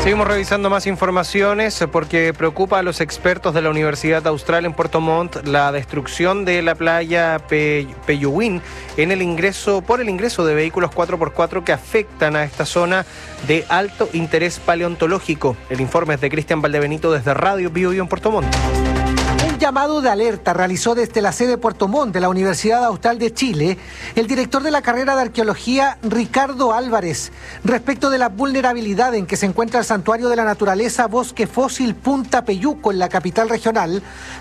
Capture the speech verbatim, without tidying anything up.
Seguimos revisando más informaciones porque preocupa a los expertos de la Universidad Austral en Puerto Montt la destrucción de la playa Pe Peyúguin en el ingreso, por el ingreso de vehículos cuatro por cuatro que afectan a esta zona de alto interés paleontológico. El informe es de Cristian Valdebenito desde Radio Bio Bio en Puerto Montt. Un llamado de alerta realizó desde la sede Puerto Montt de la Universidad Austral de Chile el director de la carrera de arqueología, Ricardo Álvarez, respecto de la vulnerabilidad en que se encuentra el santuario de la naturaleza Bosque Fósil Punta Peyuco en la capital regional,